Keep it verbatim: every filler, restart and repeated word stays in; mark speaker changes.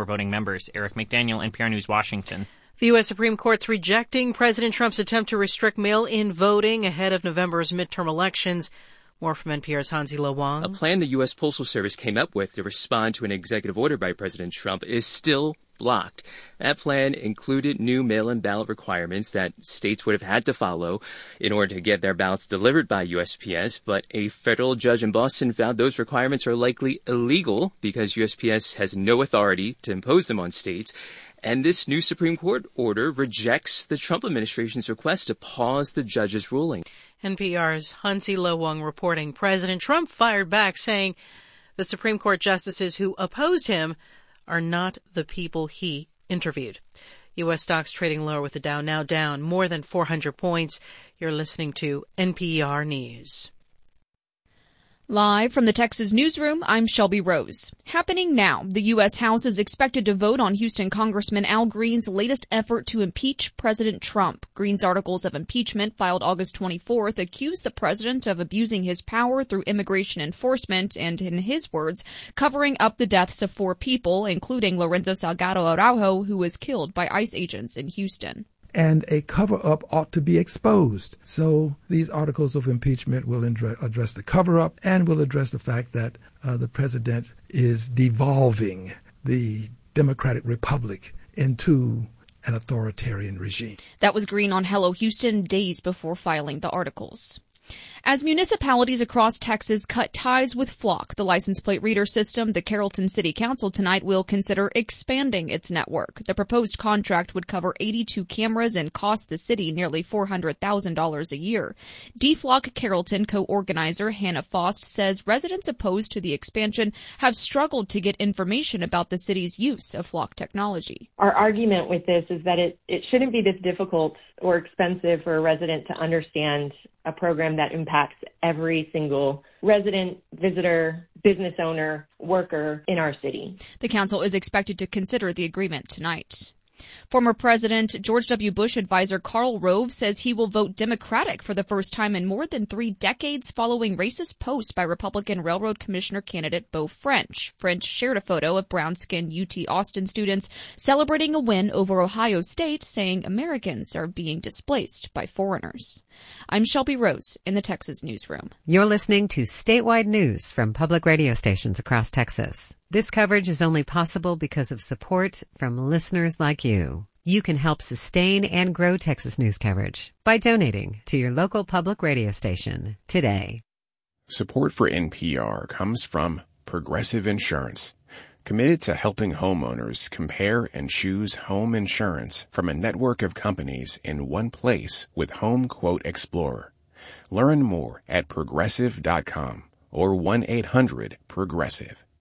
Speaker 1: for voting members. Eric McDaniel, N P R News, Washington.
Speaker 2: The U S Supreme Court's rejecting President Trump's attempt to restrict mail-in voting ahead of November's midterm elections. More from N P R's Hansi Lo Wang.
Speaker 3: A plan the U S Postal Service came up with to respond to an executive order by President Trump is still blocked. That plan included new mail-in ballot requirements that states would have had to follow in order to get their ballots delivered by U S P S, but a federal judge in Boston found those requirements are likely illegal because U S P S has no authority to impose them on states. And this new Supreme Court order rejects the Trump administration's request to pause the judge's ruling.
Speaker 2: N P R's Hansi Lo Wang reporting. President Trump fired back, saying the Supreme Court justices who opposed him are not the people he interviewed. U S stocks trading lower with the Dow now down more than four hundred points. You're listening to N P R News.
Speaker 4: Live from the Texas newsroom, I'm Shelby Rose. Happening now, the U S House is expected to vote on Houston Congressman Al Green's latest effort to impeach President Trump. Green's articles of impeachment, filed August twenty-fourth, accuse the president of abusing his power through immigration enforcement and, in his words, covering up the deaths of four people, including Lorenzo Salgado Araujo, who was killed by ICE agents in Houston.
Speaker 5: And a cover-up ought to be exposed. So these articles of impeachment will address the cover-up and will address the fact that uh, the president is devolving the Democratic Republic into an authoritarian regime.
Speaker 4: That was Green on Hello Houston days before filing the articles. As municipalities across Texas cut ties with Flock, the license plate reader system, the Carrollton City Council tonight will consider expanding its network. The proposed contract would cover eighty-two cameras and cost the city nearly four hundred thousand dollars a year. D-Flock Carrollton co-organizer Hannah Faust says residents opposed to the expansion have struggled to get information about the city's use of Flock technology.
Speaker 6: Our argument with this is that it, it shouldn't be this difficult or expensive for a resident to understand a program that impacts every single resident, visitor, business owner, worker in our city.
Speaker 4: The council is expected to consider the agreement tonight. Former President George W. Bush advisor Karl Rove says he will vote Democratic for the first time in more than three decades following racist posts by Republican Railroad Commissioner candidate Beau French. French shared a photo of brown-skinned U T Austin students celebrating a win over Ohio State, saying Americans are being displaced by foreigners. I'm Shelby Rose in the Texas newsroom.
Speaker 7: You're listening to statewide news from public radio stations across Texas. This coverage is only possible because of support from listeners like you. You can help sustain and grow Texas news coverage by donating to your local public radio station today.
Speaker 8: Support for N P R comes from Progressive Insurance, committed to helping homeowners compare and choose home insurance from a network of companies in one place with Home Quote Explorer. Learn more at progressive dot com or one eight hundred progressive.